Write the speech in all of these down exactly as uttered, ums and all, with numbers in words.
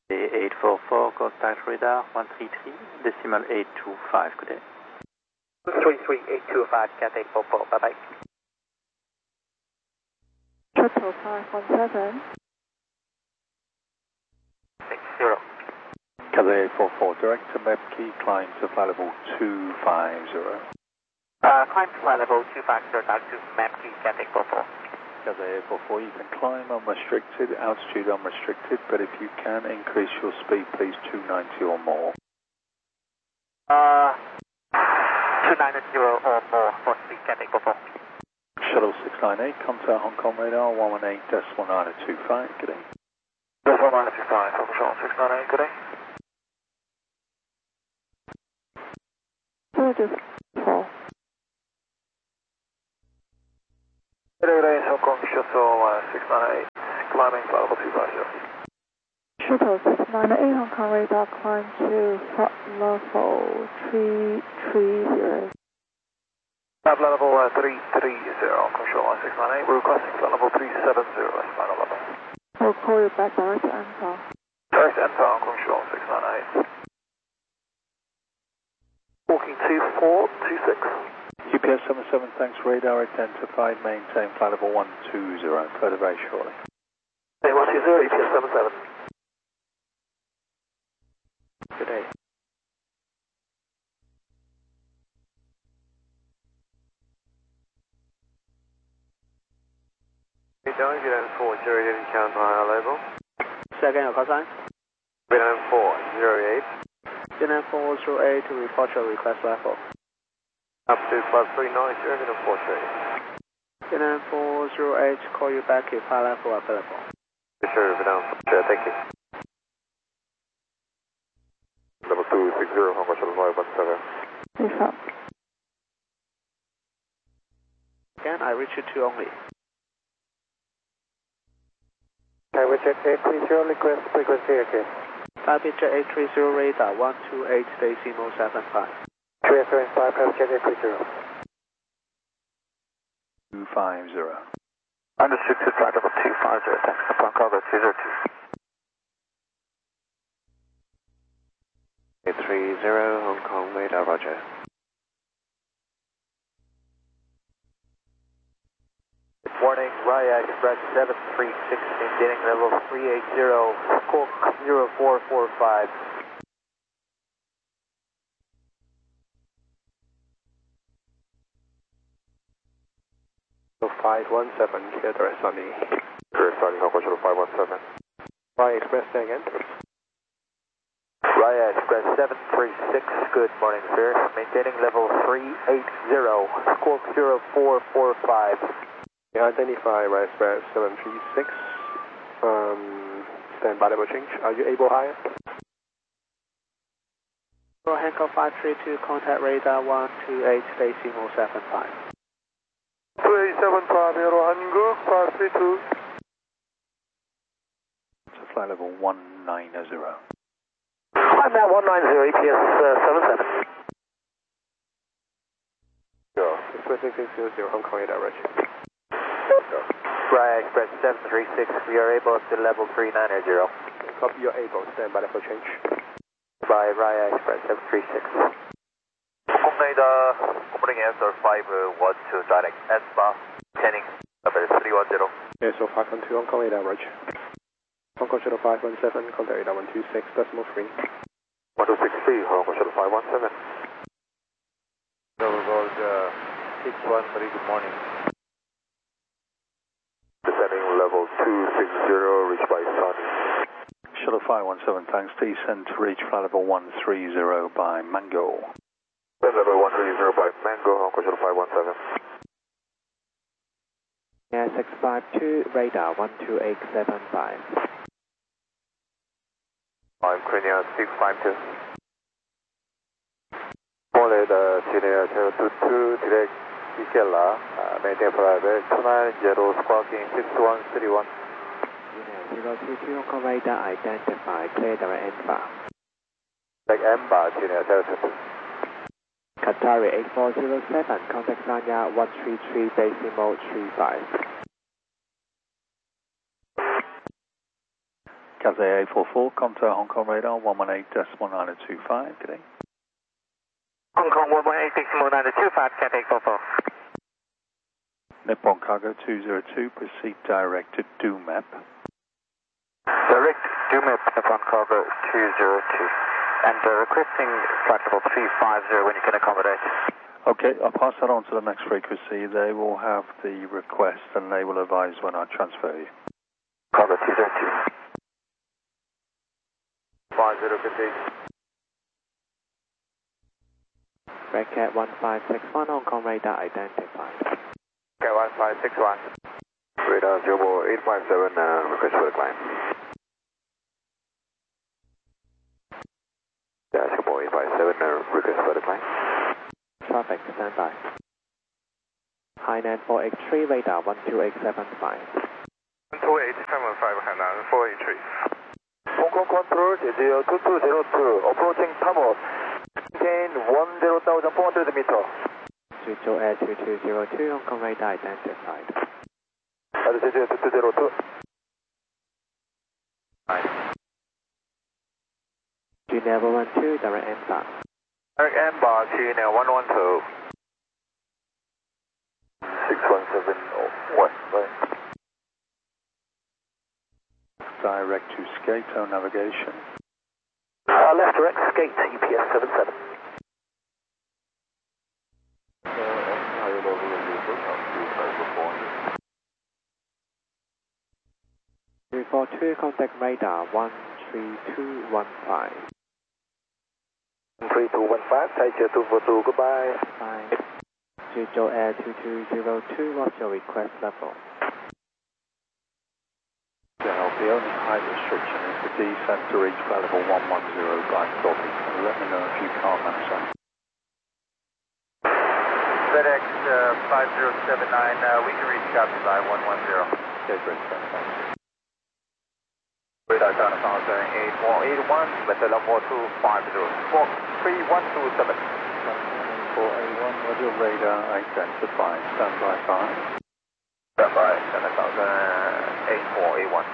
eight four four, contact radar one three three, decimal eight two five, good day. three three eight two five, cat eight four four, bye bye. Triple five one seven. six zero. Cathay eight four four, direct to Mepki, climb to flight level two five zero. Uh, climb to flight level two five zero, down to Mepki, cat eight four four. Cathay eight four four, you can climb unrestricted, altitude unrestricted, but if you can increase your speed, please two ninety or more. Uh, two ninety or more for speed, cat eight four four. Shuttle six nine eight, contact Hong Kong radar one one eight decimal nine two five, good day. Decimal nine two five, Shuttle six nine eight, good day. Georgia four. Good day, Hong Kong Shuttle six nine eight, climbing flight level two five zero. Shuttle six nine eight, Hong Kong radar climb to flight level three three zero. Flight level uh, three three zero, Hong Kong Shuttle six nine eight, we're requesting flight level three seven zero, that's final level. We'll call you back direct to answer. Direct to enter Hong Kong Shuttle six nine eight. Walking two four two six. U P S seven seven, thanks, radar identified, maintain flight level one two zero, further very shortly. Hey, one two zero, U P S seven seven. Good day. Down, V N four zero eight, count on high level. Second, your call sign? V N four zero eight. V N four zero eight to report your request level. Up to plus three nine zero, V N four zero eight. V N four zero eight, call you back if high level available. Sure, V N four zero, thank you. Level two six zero, Hong Kong Shuttle five one seven. Please up. Again, I reach you two only. Can we check eight three zero, request frequency again? Taipei Jet eight three zero radar one two eight decimal seven five. three seven five, can we check eight three zero? two five zero. Unrestricted flight level two five zero, thanks. Upon cargo two zero two. eight three zero, Hong Kong radar, roger. Warning, Raya Express seven three six, maintaining level three eight zero, Cork zero four four five. five one seven, here direct Sunny. Direct Sunny, Hong Kong Shuttle five one seven. Raya Express, say again. Raya Express seven three six, good morning, sir. Maintaining level three eight zero, Cork zero four four five. You identify Raya Express seven three six. Um, stand by level change. Are you able higher? Hancock five three two, contact radar one two eight decimal seven five. two eight seven five, Aero Hanguk five three two. So flight level one nine zero. I'm at one nine zero, E P S seven seven. Go. Express six six zero zero, Hong Kong radar, Rich. Raya Express seven three six, we are able to level three nine zero. Copy, you're able, stand by level change. By Raya Express seven three six. Hong Kong radar, opening answer five one two, direct S bar, turning number three one zero. Yeah, so five one two, Hong Kong radar, Roger. Hong Kong Shuttle five one seven, contact radar one two six, decimal three. one two six three, Hong Kong Shuttle five one seven. Overboard uh, six one three, good morning. Descending level two six zero, reached by Sunny. Shuttle five one seven, thanks, descend to reach flight level one three zero by Mango. Level one three zero by Mango, Hong Kong Shuttle five one seven. Yeah, six five two, radar one two eight seven five. I'm Korea six five two. Morning, the Senior zero two two, direct Ikela, uh, maintain flight level two nine zero, squawking six one three one. zero two two, Hong Kong radar identified, clear direct inbound. Like Ember, Senior zero two two. Qatari eight four zero seven, contact Sanya one three three decimal three five. Cathay eight four four, contact Hong Kong radar one one eight decimal nine two five, good day. Hong Kong one one eight decimal nine two five, Cathay eight four four. Nippon Cargo two zero two, proceed direct to D U M E P. Direct D U M E P, Nippon Cargo two zero two. And uh, requesting flight level three five zero when you can accommodate. Okay, I'll pass that on to the next frequency. They will have the request and they will advise when I transfer you. Cargo two zero two. five zero, good day. Red Cat one five six one, Hong Kong radar identified. Okay, one five six one. Radar zero eight five seven, uh, request for the climb. Yeah, zero eight five seven, uh, request for the climb. Traffic, standby. Hainan four eight three, radar one two eight seven five. one two eight seven five, Hainan four eight three. Hong Kong control, zero two two zero two, approaching Tamos. Maintain one zero thousand four hundred meters. Suzhou Air two two zero two, Hong Kong radar identified. Altitude two two zero two. Junior one one two, direct N bar. Direct N bar, Junior one one two. six one seven west, right. Direct to SCATO navigation. Uh, left direct, skate, U P S seven seven. three four two, contact radar one three two one five. three two one five, Taisha two four two, goodbye. Bye. Suzhou Air two two zero two, what's your request level? Well, the only height restriction is the descent to reach flight level one one zero by copy. So let me know if you can't manage that. FedEx uh, five zero seven nine, uh, we can reach Captain one one zero. Okay, great, thanks. Radar down one thousand eight four eight one, method four two five zero four three one two seven. four eight one, module radar identified, standby five. Standby, seven thousand eight four eight one.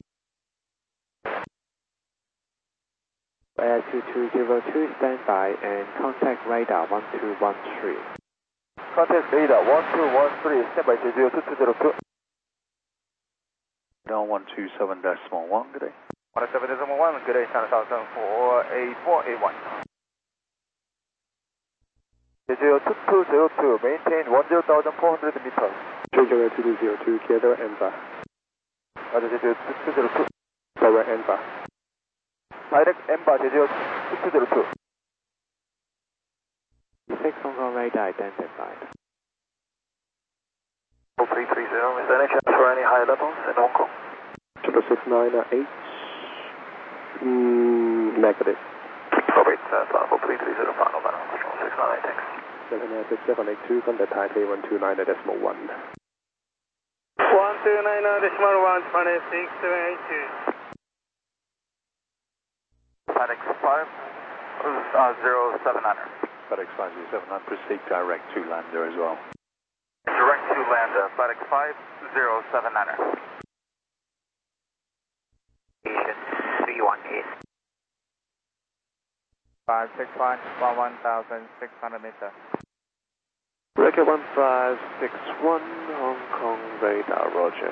Air two two zero two, standby and contact radar one two one three. Contact radar one two one three, standby zero two two zero two. Down one two seven decimal one, good day. one seven decimal one, good day, seven thousand four eight four eight one. zero two two zero two, maintain one zero thousand four hundred meters. Suzhou Air two two zero two, clear direct N bar. Altitude two two zero two. Direct N bar. Direct N bar zero two two zero two. six Hong Kong radar identified. three three zero, is there any chance for any high levels in Hong Kong? Triple six nine eight. Mm, negative. Copy, uh, level three three zero, final level, six nine eight, thanks. seven nine six seven eight two, contact Taipei one two nine decimal one. one two nine decimal one, twenty-six seven eight two. FedEx five zero seven nine. FedEx five zero seven nine, proceed direct to lander as well. Direct to lander, FedEx five zero seven nine. Station three one eight. five six one, one one thousand six hundred meters. Record one five six one, Hong Kong radar, roger.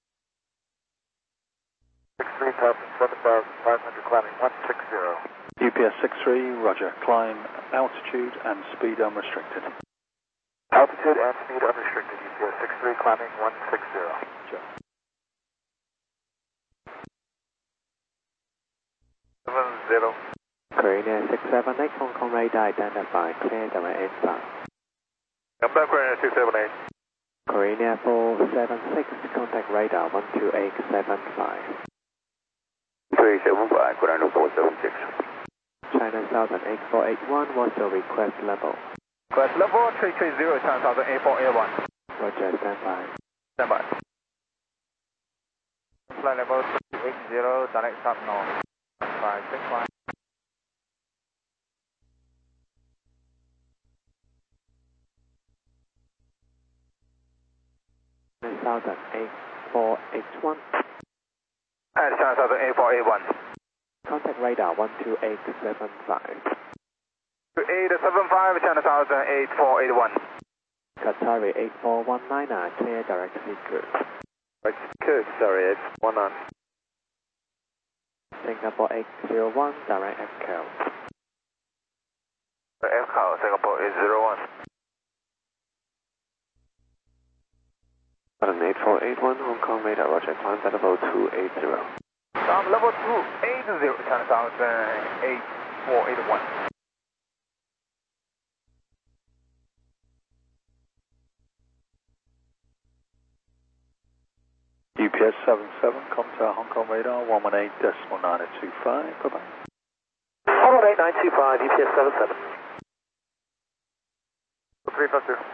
six three seven, seven thousand five hundred climbing, one six zero. U P S six three, roger. Climb, altitude and speed unrestricted. Altitude and speed unrestricted, U P S six three climbing, one six zero. Sure. seven zero. Korean Air six seven eight, Hong Kong radar identified, clear direct N bar. Come back, Korean Air six seven eight. Korean Air four seven six, contact radar one two eight seven five. three seven five, Korean Air four seven six. China Southern eight four eight one, what's your request level? Request level three three zero, China Southern eight four eight one. Roger, standby. Standby. Flight level three eight zero, direct up north. five six one. Southern eight four eight one. At China Southern eight four eight one. Contact radar one two eight seven five. eight seven five, China Southern eight four eight one. Qatari eight four one nine nine, clear direct secret. Right, good, sorry, it's one on. Singapore eight zero one, direct Echo. Echo, Singapore eight zero one. eight four eight one, Hong Kong radar, roger, climb at level two eight zero. Um, level two eight zero, China Southern eight four eight one. U P S seven seven, contact Hong Kong radar one one eight decimal nine two five, bye bye. one one eight nine two five, U P S seven seven. three five two.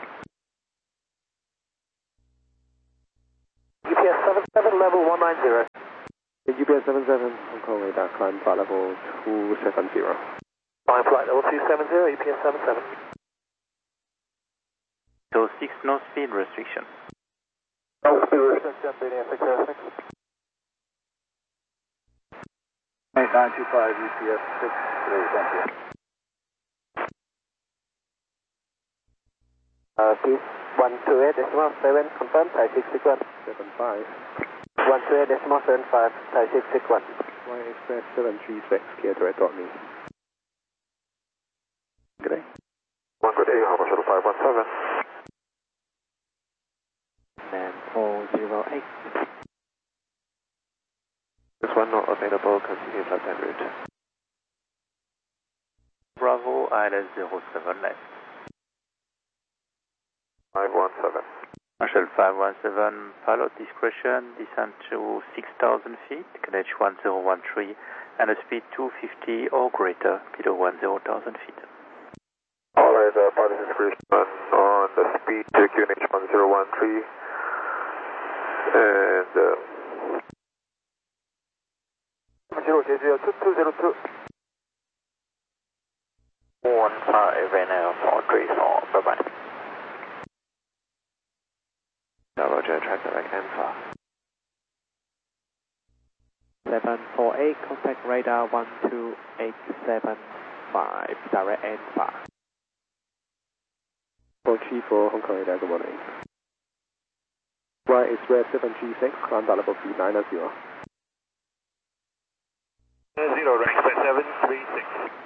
U P S seven seven, level one nine zero. U P S seven seven, Hong Kong radar, climb flight level two seven zero. Climb flight level two seven zero, U P S seven seven. So six no speed restriction. No speed restriction, B D S six zero six. eight nine two five, U P S six three, thank you. Uh, please, one two eight decimal seven, confirm, Thai six six one. seven five. one two eight decimal seven five, Thai six six one. Y Express seven three six, clear direct got me. Good day. one good day, Harbor Shuttle five one seven. And four zero eight. This one not available, continue left hand route. Bravo, I L S zero seven left. five one seven. Marshall five one seven, pilot discretion, descent to six thousand feet, K H one zero one three, and a speed two fifty or greater, below one zero thousand feet. Alright, uh, pilot discretion on the speed to Q N H one zero one three. And, uh, zero zero two two zero two. one five right now, four three four, bye bye. No, roger, track direct and far. seven four eight, contact radar one two eight seven five, direct and far. four three four, Hong Kong radar, good morning. Y Express seven three six, climb at level three nine zero. Zero, Express seven three six.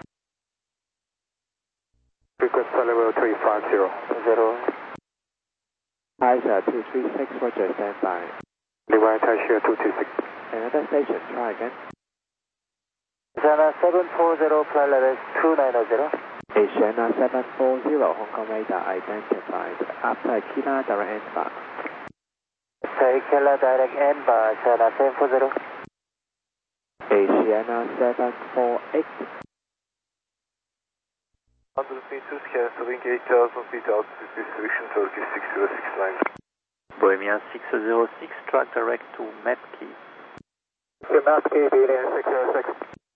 Request level three five zero. Zero. Hi, sir, two three six, roger, stand by. Levi Taishia two two six. Another station, try again. China seven four zero, flight level two nine zero. Asiana seven four zero, Hong Kong radar identified. After Kila, direct and far. Kila direct and bar, China seven four zero. Asiana seven four eight. one hundred feet to cancelling eight thousand feet altitude distribution, Turkey six zero six nine. Bohemia six zero six, track direct to Metki. Metki, B D S six zero six.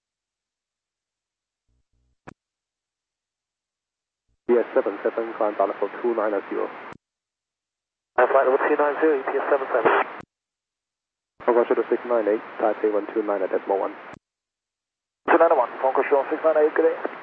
B S seven seven, climb at level two nine zero. And flight level two nine zero, E P S seven seven. Hong Kong Shuttle six nine eight, Taipei one two nine decimal one. two nine one, Hong Kong Shuttle six nine eight, good day.